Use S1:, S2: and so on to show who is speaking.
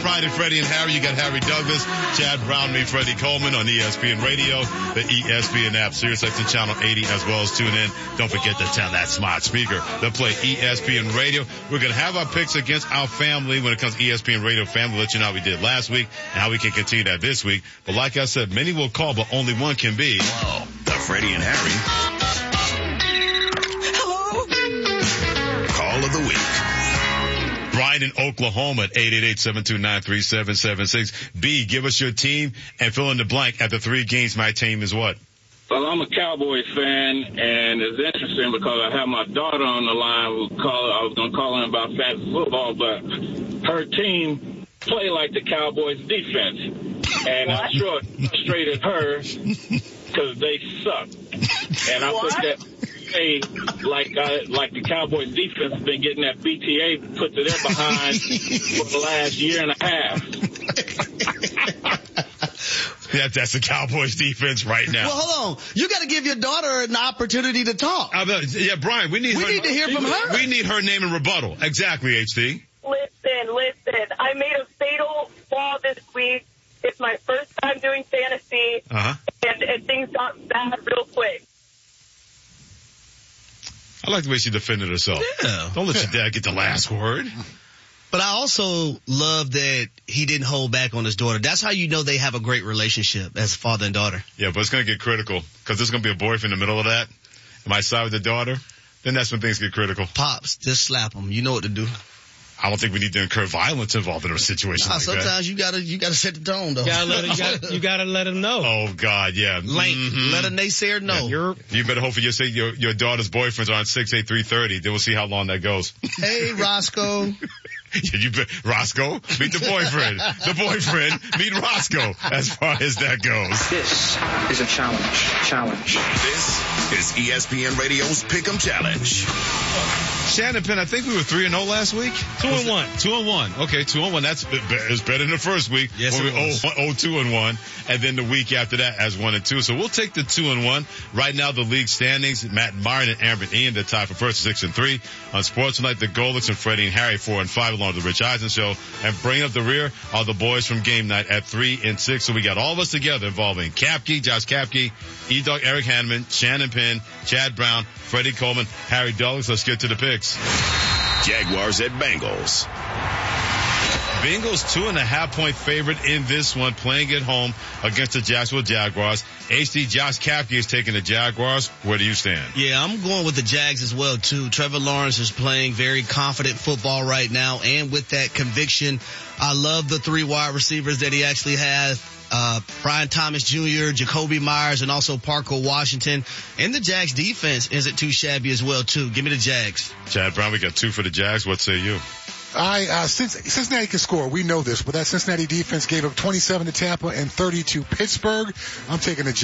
S1: Friday, Freddie and Harry. You got Harry Douglas, Chad Brown, me, Freddie Coleman on ESPN Radio, the ESPN app, SiriusXM Channel 80, as well as tune in. Don't forget to tell that smart speaker to play ESPN Radio. We're going to have our picks against our family when it comes to ESPN Radio family. Let you know how we did last week and how we can continue that this week. But like I said, many will call, but only one can be.
S2: Hello, the Freddie and Harry Call of the Week.
S1: Brian in Oklahoma at 888-729-3776. B, give us your team and fill in the blank at the 3 games. My team is what?
S3: Well, I'm a Cowboys fan, and it's interesting because I have my daughter on the line. I was going to call in about fantasy football, but her team play like the Cowboys defense. And I'm sure it frustrated her because they suck. And I think that like the Cowboys defense has been getting that BTA put to their behind for the last year and a half.
S1: Yeah, that's the Cowboys defense right now.
S4: Well, hold on. You got to give your daughter an opportunity to talk.
S1: Yeah, Brian, we need
S4: to hear from her.
S1: We need her name and rebuttal. Exactly, HD.
S5: Listen. I made a fatal flaw this week. It's my first time doing fantasy, and things got bad real quick.
S1: I like the way she defended herself.
S4: Yeah.
S1: Don't let your dad get the last word.
S4: But I also love that he didn't hold back on his daughter. That's how you know they have a great relationship as father and daughter.
S1: Yeah, but it's going to get critical because there's going to be a boyfriend in the middle of that. Am I side with the daughter? Then that's when things get critical.
S4: Pops, just slap him. You know what to do.
S1: I don't think we need to incur violence involved in a situation like
S4: sometimes
S1: that.
S4: Sometimes you gotta set the tone, though.
S6: You gotta let him know.
S1: Oh, God, yeah.
S4: Let a naysayer know.
S1: Yeah, you better hope for your daughter's boyfriends are on 6-8-330. Then we'll see how long that goes.
S4: Hey, Roscoe.
S1: Roscoe, meet the boyfriend. The boyfriend, meet Roscoe, as far as that goes.
S7: This is a challenge.
S2: This is ESPN Radio's Pick'em Challenge.
S1: Shannon Penn, I think we were 3-0 last week.
S6: 2-1.
S1: 2-1. Okay, 2-1. That's better than the first week.
S4: Yes,
S1: when
S4: it
S1: we
S4: was.
S1: 2-1, and then the week after that as 1-2. So we'll take the 2-1. Right now, the league standings: Matt Martin and Aaron Ian, they're tied for first, 6-3. On Sports Tonight, the Golix and Freddie and Harry 4-5, along with the Rich Eisen Show. And bringing up the rear are the boys from Game Night at 3-6. So we got all of us together involving Kapke, Josh Kapke, E-Dog, Eric Hanneman, Shannon Penn, Chad Brown, Freddie Coleman, Harry Douglas. Let's get to the picks.
S2: Jaguars at Bengals.
S1: Bengals 2.5-point favorite in this one, playing at home against the Jacksonville Jaguars. HD, Josh Kapke is taking the Jaguars. Where do you stand?
S4: Yeah, I'm going with the Jags as well, too. Trevor Lawrence is playing very confident football right now, and with that conviction, I love the 3 wide receivers that he actually has. Brian Thomas Jr., Jacoby Myers, and also Parker Washington. And the Jags defense isn't too shabby as well, too. Give me the Jags.
S1: Chad Brown, we got 2 for the Jags. What say you?
S8: Cincinnati can score. We know this, but that Cincinnati defense gave up 27 to Tampa and 30 to Pittsburgh. I'm taking the